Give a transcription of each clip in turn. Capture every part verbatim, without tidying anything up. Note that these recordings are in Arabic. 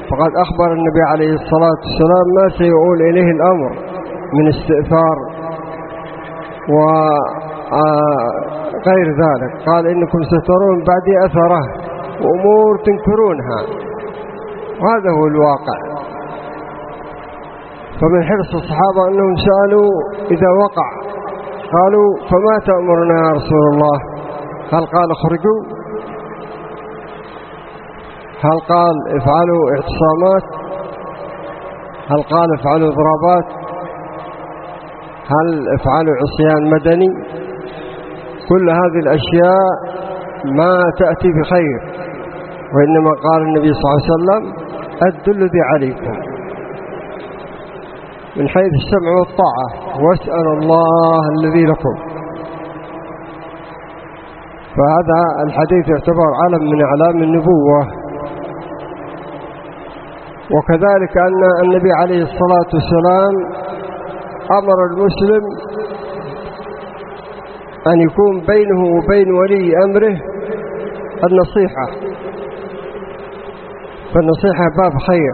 فقد أخبر النبي عليه الصلاة والسلام ما سيؤول إليه الأمر من استئثار وغير ذلك. قال إنكم سترون بعدي أثره وأمور تنكرونها، وهذا هو الواقع. فمن حرص الصحابة أنهم سألوا إذا وقع قالوا فما تأمرنا يا رسول الله؟ هل قال اخرجوا؟ هل قال افعلوا اعتصامات؟ هل قال افعلوا ضربات؟ هل افعلوا عصيان مدني؟ كل هذه الأشياء ما تأتي بخير، وإنما قال النبي صلى الله عليه وسلم أدوا الذي عليكم من حيث السمع والطاعة، واسأل الله الذي لكم. فهذا الحديث يعتبر علم من أعلام النبوة. وكذلك أن النبي عليه الصلاة والسلام أمر المسلم أن يكون بينه وبين ولي أمره النصيحة، فالنصيحة باب خير،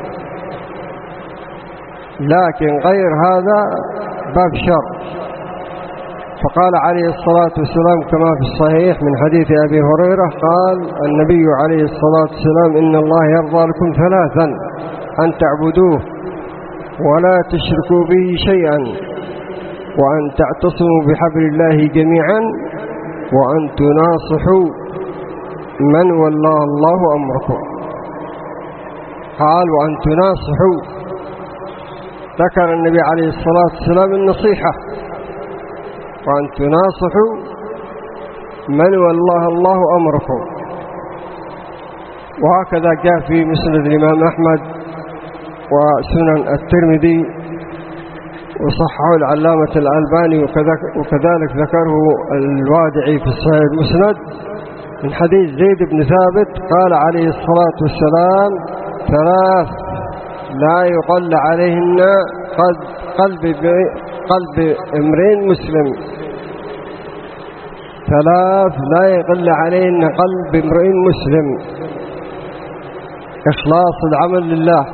لكن غير هذا باب شر. فقال عليه الصلاة والسلام كما في الصحيح من حديث أبي هريرة قال النبي عليه الصلاة والسلام إن الله يرضى لكم ثلاثا: أن تعبدوه ولا تشركوا به شيئا، وأن تعتصموا بحبل الله جميعا، وأن تناصحوا من والله الله أمركم. قال وأن تناصحوا، ذكر النبي عليه الصلاة والسلام النصيحة، وأن تناصحوا من والله الله أمركم. وهكذا جاء في مسند الإمام أحمد وسنن الترمذي وصححه العلامة الألباني، وكذلك ذكره الوادعي في الصحيح المسند من حديث زيد بن ثابت قال عليه الصلاة والسلام: ثلاث لا يقل عليهن قلب قلب امرئ مسلم، ثلاث لا يقل عليهن قلب امرئ مسلم: إخلاص العمل لله،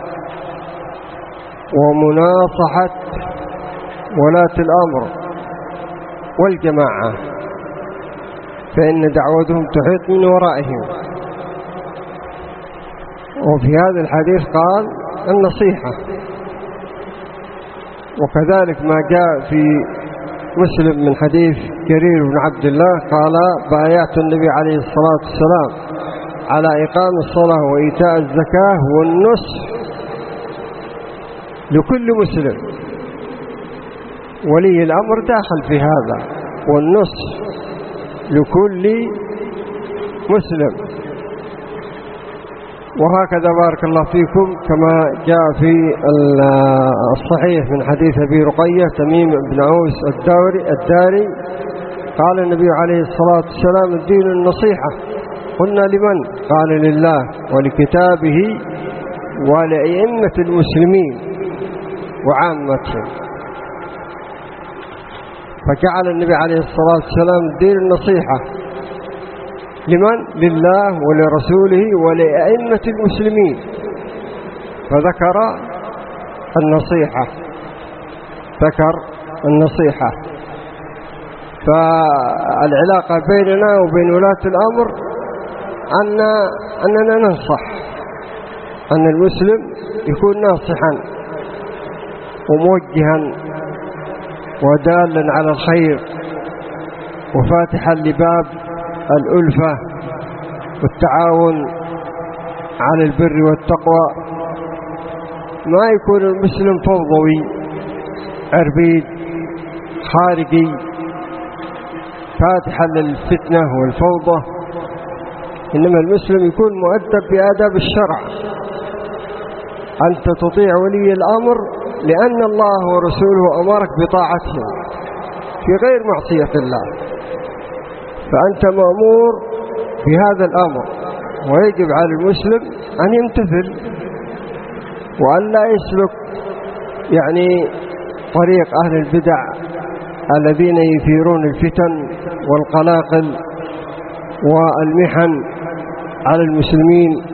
ومناصحة ولاة الأمر والجماعة، فإن دعوتهم تحيط من ورائهم. وفي هذا الحديث قال النصيحة. وكذلك ما جاء في مسلم من حديث جرير بن عبد الله قال: بايعت النبي عليه الصلاة والسلام على إقام الصلاة وإيتاء الزكاة والنصح لكل مسلم. ولي الأمر داخل في هذا، والنصح لكل مسلم. وهكذا بارك الله فيكم كما جاء في الصحيح من حديث أبي رقية تميم بن عوس الداري الداري قال النبي عليه الصلاة والسلام: الدين النصيحة. قلنا: لمن؟ قال: لله ولكتابه ولأئمة المسلمين وعامتهم. فجعل النبي عليه الصلاة والسلام الدين النصيحة لمن؟ لله ولرسوله ولأئمة المسلمين، فذكر النصيحة ذكر النصيحة. فالعلاقة بيننا وبين ولاة الأمر أن أننا ننصح، أن المسلم يكون ناصحا وموجها ودالا على الخير وفاتحا لباب الألفة والتعاون على البر والتقوى. ما يكون المسلم فوضوي عربيد خارجي فاتحا للفتنة والفوضى، إنما المسلم يكون مؤدب بآداب الشرع. أنت تطيع ولي الأمر لأن الله ورسوله أمرك بطاعته في غير معصية الله، فأنت مأمور بهذا الأمر، ويجب على المسلم أن يمتثل وأن لا يسلك يعني طريق أهل البدع الذين يثيرون الفتن والقلاقل والمحن على المسلمين